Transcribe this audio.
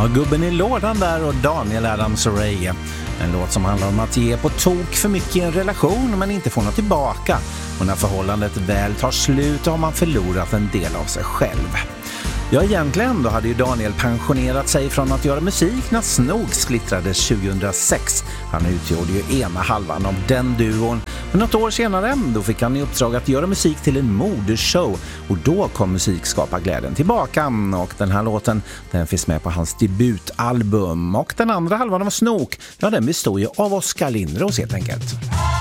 Gubben i lådan där och Daniel Adams-Ray. En låt som handlar om att ge på tok för mycket i en relation men inte få något tillbaka. Och när förhållandet väl tar slut har man förlorat en del av sig själv. Ja, egentligen då hade ju Daniel pensionerat sig från att göra musik när Snook splittrades 2006. Han utgjorde ju ena halvan av den duon. Men något år senare då fick han i uppdrag att göra musik till en modeshow. Och då kom musikskaparglädjen tillbaka. Och den här låten, den finns med på hans debutalbum. Och den andra halvan av Snook, ja den består ju av Oskar Lindros helt enkelt.